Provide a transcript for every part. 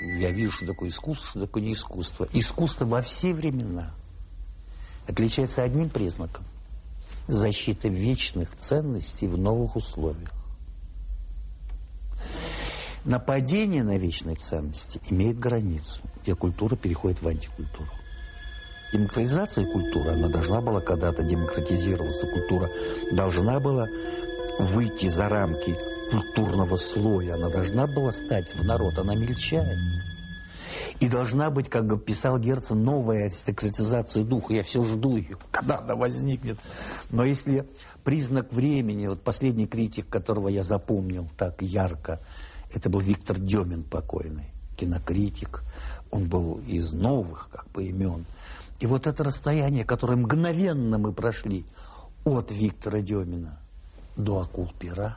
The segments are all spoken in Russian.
я вижу, что такое искусство, что такое не искусство. Искусство во все времена отличается одним признаком – защита вечных ценностей в новых условиях. Нападение на вечные ценности имеет границу, где культура переходит в антикультуру. Демократизация культуры, она должна была когда-то демократизироваться. Культура должна была выйти за рамки культурного слоя. Она должна была стать в народ, она мельчает. И должна быть, как писал Герцен, новая аристократизация духа. Я все жду ее, когда она возникнет. Но если признак времени, вот последний критик, которого я запомнил так ярко, это был Виктор Демин покойный, кинокритик. Он был из новых имен. И вот это расстояние, которое мгновенно мы прошли от Виктора Демина до акул пера,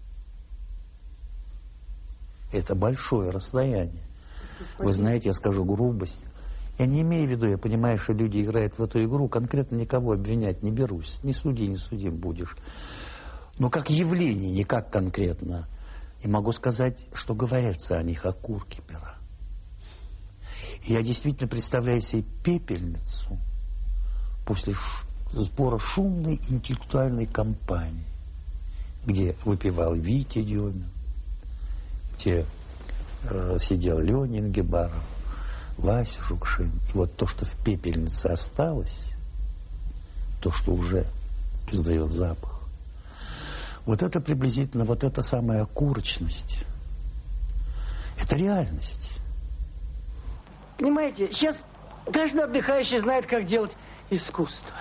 это большое расстояние. Вы знаете, я скажу грубость. Я не имею в виду, я понимаю, что люди играют в эту игру, конкретно никого обвинять не берусь. Не суди, не судим будешь. Но как явление, не как конкретно. И могу сказать, что говорятся о них окурки пера. И я действительно представляю себе пепельницу после сбора шумной интеллектуальной кампании, где выпивал Витя Демин, где сидел Ленин Гебаров, Вася Шукшин. И вот то, что в пепельнице осталось, то, что уже издает запах, вот это приблизительно, вот эта самая окурочность, это реальность. Понимаете, сейчас каждый отдыхающий знает, как делать искусство.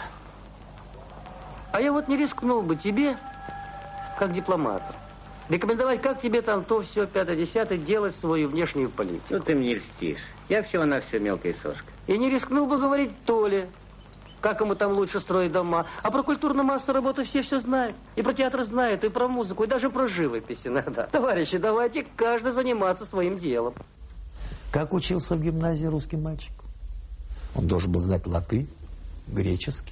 А я вот не рискнул бы тебе, как дипломату, рекомендовать, как тебе там то, все, 5-10 делать свою внешнюю политику. Ну, ты мне льстишь. Я всего-навсего мелкая сошка. И не рискнул бы говорить Толе, как ему там лучше строить дома. А про культурную массу работы все знают. И про театр знают, и про музыку, и даже про живопись иногда. Товарищи, давайте каждый заниматься своим делом. Как учился в гимназии русский мальчик? Он должен был знать латынь, греческий.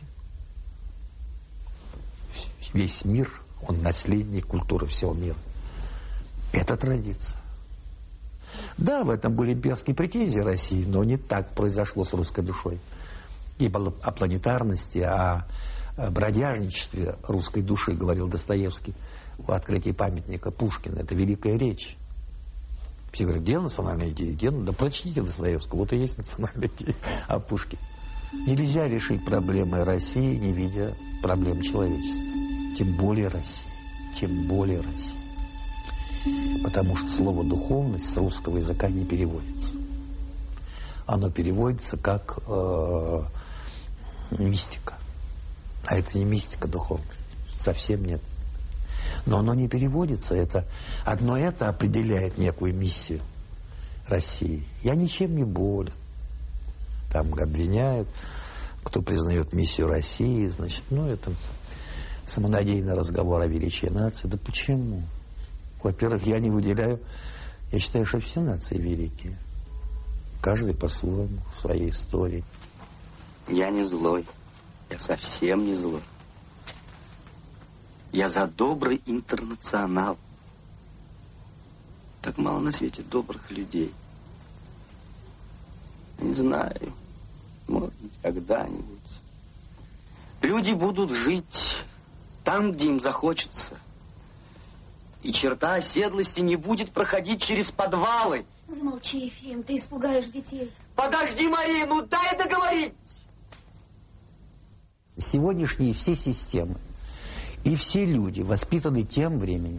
Весь мир, он наследник культуры всего мира. Это традиция. Да, в этом были имперские претензии России, но не так произошло с русской душой. Ибо о планетарности, о бродяжничестве русской души, говорил Достоевский в открытии памятника Пушкина. Это великая речь. Все говорят, где национальная идея? Где? Да прочтите Достоевского, вот и есть национальная идея о Пушкине. Нельзя решить проблемы России, не видя проблем человечества. Тем более России. Тем более России. Потому что слово «духовность» с русского языка не переводится. Оно переводится как мистика. А это не мистика, духовность. Совсем нет. Но оно не переводится. Одно это определяет некую миссию России. Я ничем не болен. Там обвиняют, кто признает миссию России. Значит, это самонадеянный разговор о величии нации. Да почему? Во-первых, я не выделяю. Я считаю, что все нации великие. Каждый по-своему, в своей истории. Я не злой. Я совсем не злой. Я за добрый интернационал. Так мало на свете добрых людей. Не знаю. Может быть, когда-нибудь. Люди будут жить там, где им захочется. И черта оседлости не будет проходить через подвалы. Замолчи, Ефим, ты испугаешь детей. Подожди, Мария, дай договорить. Сегодняшние все системы и все люди воспитаны тем временем.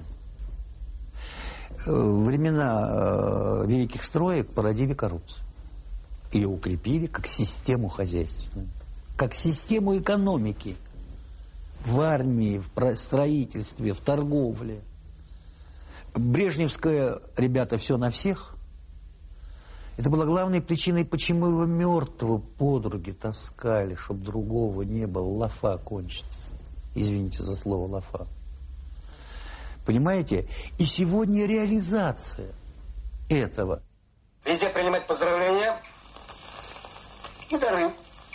Времена великих строек породили коррупцию. Ее укрепили как систему хозяйственную, как систему экономики. В армии, в строительстве, в торговле. Брежневское, ребята, все на всех. Это была главной причиной, почему его мертвого подруги таскали, чтобы другого не было. Лафа кончится. Извините за слово лафа. Понимаете? И сегодня реализация этого. Везде принимать поздравления и дары.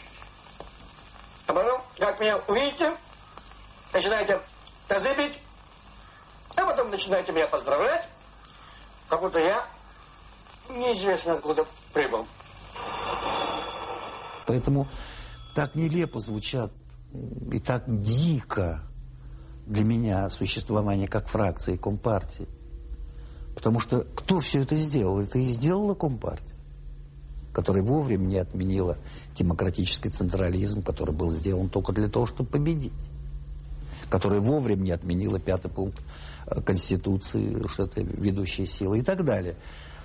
А потом, как меня увидите, начинаете тазы а потом начинаете меня поздравлять, как будто я неизвестно откуда прибыл. Поэтому так нелепо звучат и так дико для меня существование как фракции Компартии. Потому что кто все это сделал? Это и сделала Компартия, которая вовремя не отменила демократический централизм, который был сделан только для того, чтобы победить. Которая вовремя не отменила 5-й пункт Конституции, что это ведущая сила и так далее.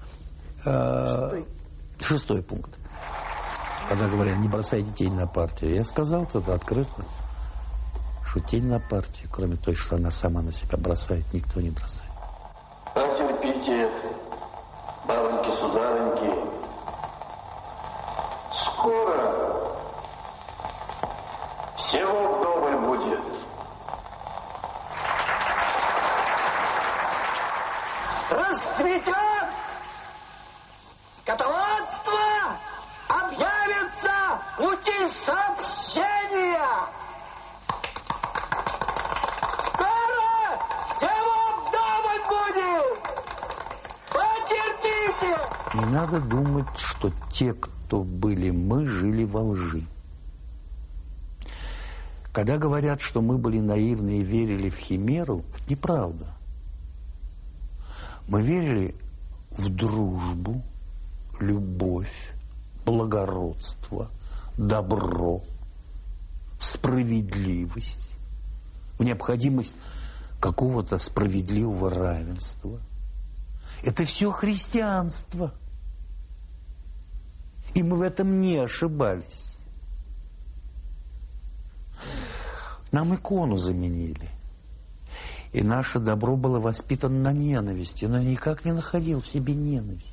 6-й пункт. Когда говорят, не бросайте тень на партию. Я сказал тогда открыто, что тень на партию, кроме той, что она сама на себя бросает, никто не бросает. Потерпите, бабоньки, сударыньки. Скоро всего вдоволь будет. Расцветет скотоводство, объявятся пути сообщения. Скоро всего вдоволь будет. Потерпите. Не надо думать, что те, кто были мы, жили во лжи. Когда говорят, что мы были наивны и верили в химеру, это неправда. Мы верили в дружбу, любовь, благородство, добро, в справедливость, в необходимость какого-то справедливого равенства. Это все христианство. И мы в этом не ошибались. Нам икону заменили. И наше добро было воспитано на ненависти. Но я никак не находил в себе ненависти.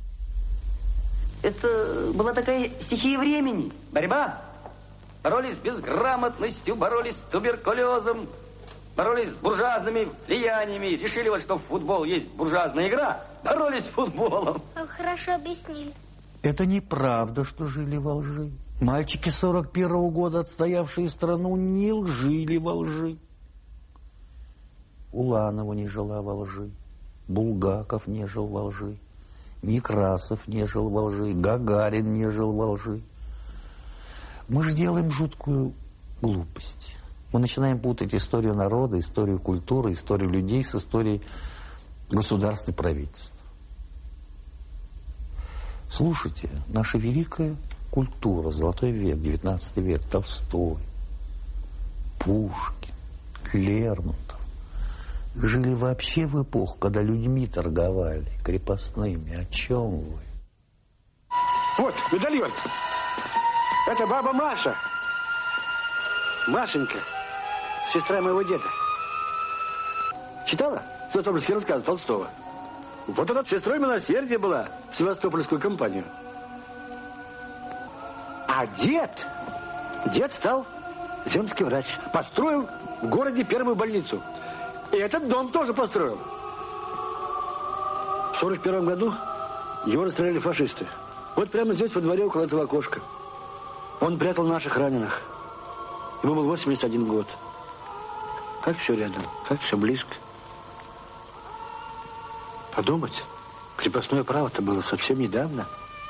Это была такая стихия времени. Борьба. Боролись с безграмотностью, боролись с туберкулезом, боролись с буржуазными влияниями. Решили вот, что футбол есть буржуазная игра. Боролись с футболом. Хорошо объяснили. Это неправда, что жили во лжи. Мальчики 41-го года, отстоявшие страну, не жили во лжи. Уланова не жила во лжи, Булгаков не жил во лжи, Некрасов не жил во лжи, Гагарин не жил во лжи. Мы же делаем жуткую глупость. Мы начинаем путать историю народа, историю культуры, историю людей с историей государств и правительств. Слушайте, наша великая культура, Золотой век, 19 век, Толстой, Пушкин, Лермонтов, жили вообще в эпоху, когда людьми торговали, крепостными. О чем вы? Вот, медальон. Это баба Маша. Машенька, сестра моего деда. Читала Севастопольские рассказы Толстого? Вот она сестрой милосердия была в Севастопольскую компанию. А дед стал земский врач. Построил в городе первую больницу. И этот дом тоже построил. В 41 году его расстреляли фашисты. Вот прямо здесь, во дворе, около этого окошка. Он прятал наших раненых. Ему был 81 год. Как все рядом, как все близко. Подумать, крепостное право-то было совсем недавно.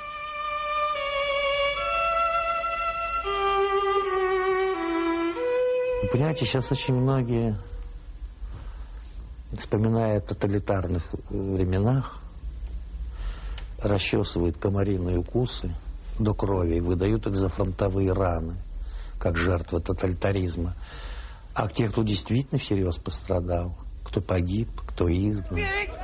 Вы понимаете, сейчас очень многие, вспоминая о тоталитарных временах, расчесывают комариные укусы до крови и выдают их за фронтовые раны, как жертвы тоталитаризма. А те, кто действительно всерьез пострадал, кто погиб, кто изгнан.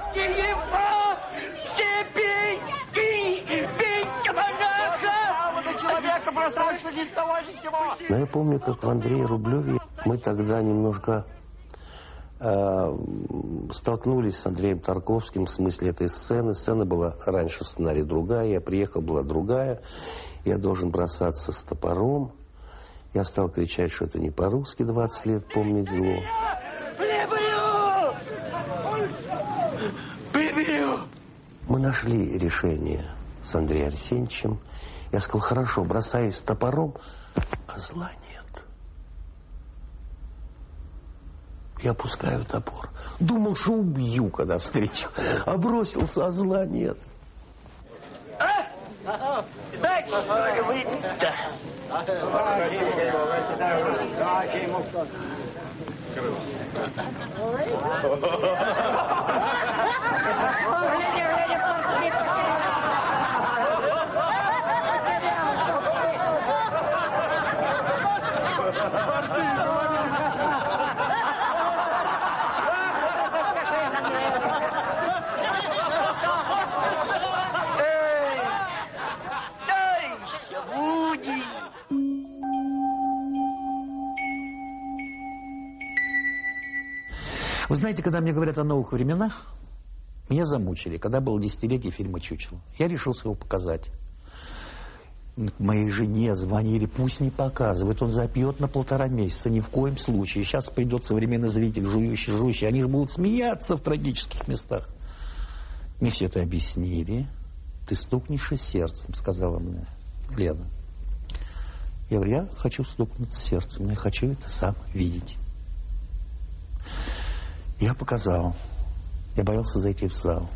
Но я помню, как в Андрее Рублеве мы тогда немножко столкнулись с Андреем Тарковским в смысле этой сцены. Сцена была раньше в сценарии другая, я приехал, была другая. Я должен бросаться с топором. Я стал кричать, что это не по-русски 20 лет помнить зло. Мы нашли решение с Андреем Арсеньевичем. Я сказал, хорошо, бросаюсь с топором, а зла нет. Я опускаю топор. Думал, что убью, когда встречу. А бросился, а зла нет. Дайте, что ли, выпить-то? Вы знаете, когда мне говорят о новых временах, меня замучили, когда было десятилетие фильма «Чучело». Я решился его показать. Моей жене звонили, пусть не показывает, он запьет на 1,5 месяца, ни в коем случае. Сейчас придет современный зритель, жующий, они же будут смеяться в трагических местах. Мне все это объяснили. Ты стукнешь сердцем, сказала мне Лена. Я говорю, я хочу стукнуть сердцем, я хочу это сам видеть. Я показал. Я боялся зайти в зал.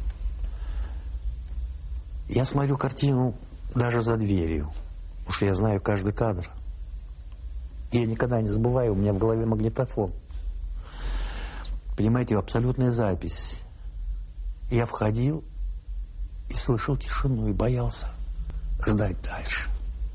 Я смотрю картину даже за дверью, потому что я знаю каждый кадр. И я никогда не забываю, у меня в голове магнитофон. Понимаете, абсолютная запись. Я входил и слышал тишину, и боялся ждать дальше.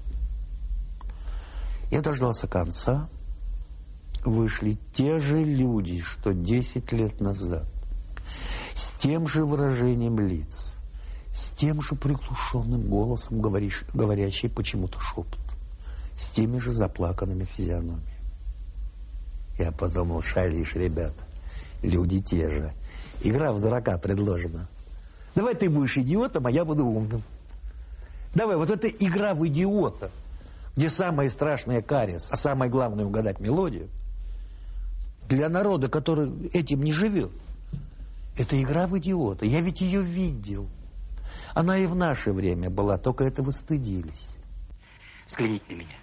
Я дождался конца. Вышли те же люди, что 10 лет назад, с тем же выражением лиц, с тем же приглушенным голосом, говорящий почему-то шепот, с теми же заплаканными физиономиями. Я подумал, шалишь, ребята, люди те же. Игра в дурака предложена. Давай ты будешь идиотом, а я буду умным. Давай, вот это игра в идиота, где самое страшное кариес, а самое главное угадать мелодию. Для народа, который этим не живет, это игра в идиота. Я ведь ее видел. Она и в наше время была, только этого стыдились. Взгляните на меня.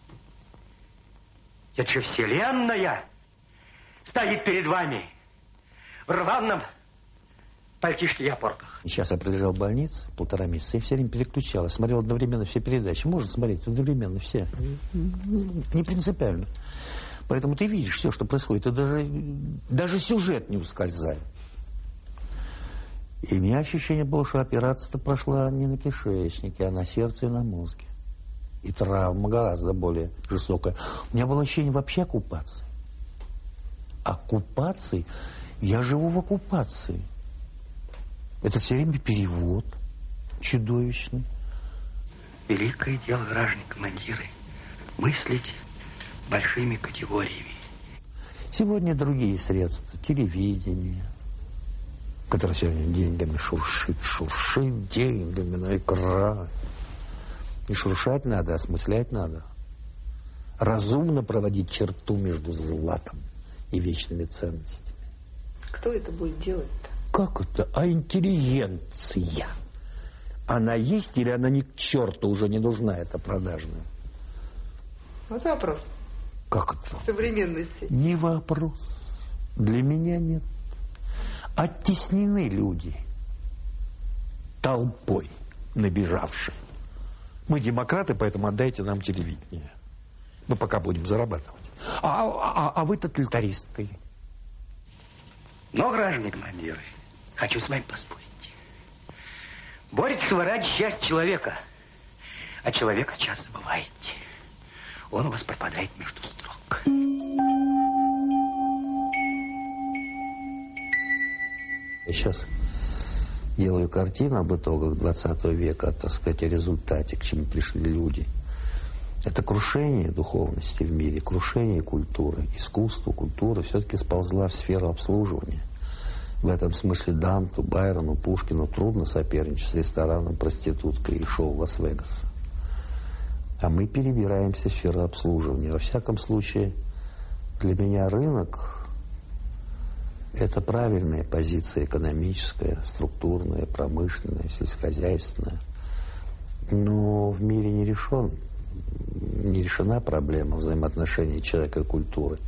Это же вселенная стоит перед вами в рваном пальтишке и опорках. Сейчас я пролежал в больнице 1,5 месяца и все время переключал. Я смотрел одновременно все передачи. Можно смотреть одновременно все. Не принципиально. Поэтому ты видишь все, что происходит, и даже сюжет не ускользает. И у меня ощущение было, что операция-то прошла не на кишечнике, а на сердце и на мозге. И травма гораздо более жестокая. У меня было ощущение вообще оккупации. Оккупации? Я живу в оккупации. Это все время перевод чудовищный. Великое дело, граждане командиры, мыслить большими категориями. Сегодня другие средства. Телевидение, которое сегодня деньгами шуршит деньгами на экране. И шуршать надо, осмыслять надо. Разумно проводить черту между златом и вечными ценностями. Кто это будет делать-то? Как это? А интеллигенция? Она есть или она ни к черту уже не нужна, эта продажная? Вот вопрос. Как это? Современности. Не вопрос. Для меня нет. Оттеснены люди толпой набежавшей. Мы демократы, поэтому отдайте нам телевидение. Мы пока будем зарабатывать. А вы тоталитаристы. Но, граждане командиры, хочу с вами поспорить. Борется вы ради счастья человека, а человека часто забываете. Он у вас пропадает между строк. Я сейчас делаю картину об итогах 20 века, так сказать, о результате, к чему пришли люди. Это крушение духовности в мире, крушение культуры, искусства, культуры все-таки сползла в сферу обслуживания. В этом смысле Данту, Байрону, Пушкину трудно соперничать с рестораном, проституткой и шоу Лас-Вегаса. А мы перебираемся в сферу обслуживания. Во всяком случае, для меня рынок – это правильная позиция экономическая, структурная, промышленная, сельскохозяйственная. Но в мире не решена проблема взаимоотношений человека и культуры.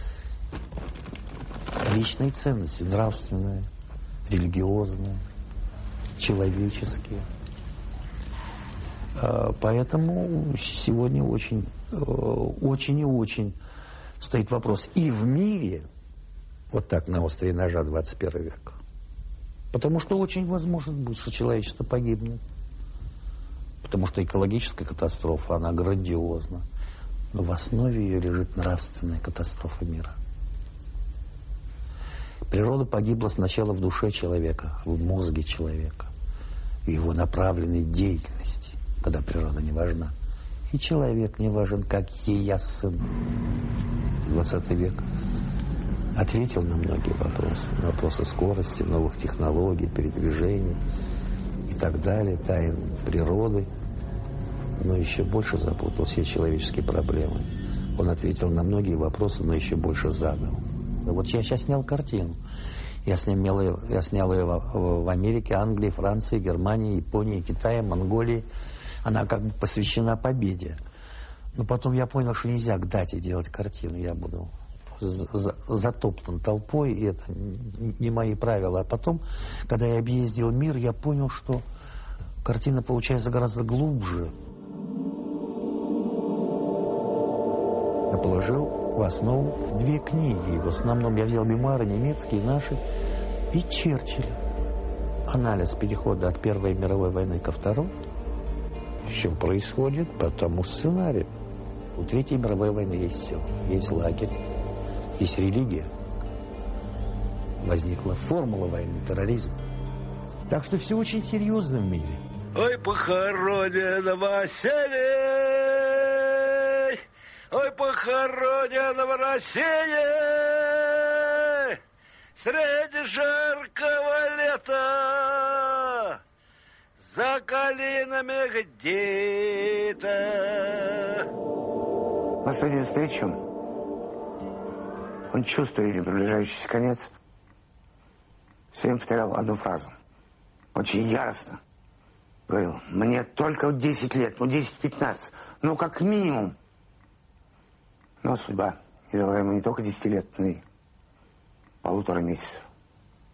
Личные ценности, нравственные, религиозные, человеческие. Поэтому сегодня очень и очень стоит вопрос и в мире, вот так на острове ножа 21 век. Потому что очень возможно будет, что человечество погибнет. Потому что экологическая катастрофа, она грандиозна. Но в основе ее лежит нравственная катастрофа мира. Природа погибла сначала в душе человека, в мозге человека, в его направленной деятельности, когда природа не важна. И человек не важен, как еясын. 20 век ответил на многие вопросы. На вопросы скорости, новых технологий, передвижений и так далее, тайн природы. Но еще больше запутал все человеческие проблемы. Он ответил на многие вопросы, но еще больше задал. Вот я сейчас снял картину. Я снял ее в Америке, Англии, Франции, Германии, Японии, Китае, Монголии. Она как бы посвящена победе. Но потом я понял, что нельзя к дате делать картину. Я буду затоптан толпой, и это не мои правила. А потом, когда я объездил мир, я понял, что картина получается гораздо глубже. Я положил в основу 2 книги. В основном я взял мемуары немецкие, наши, и Черчилля. Анализ перехода от Первой мировой войны ко Второй. Все происходит по тому сценарию. У Третьей мировой войны есть все. Есть лагерь, есть религия. Возникла формула войны, терроризм. Так что все очень серьезно в мире. Ой, похоронен Василий! Ой, похоронен в России! Среди жаркого лета! За калинами где-то. Последнюю встречу, он, чувствуя приближающийся конец, все время повторял одну фразу. Очень яростно. Говорил, мне только 10 лет, 10-15, как минимум. Но судьба не дала ему не только 10 лет, но и 1,5 месяца.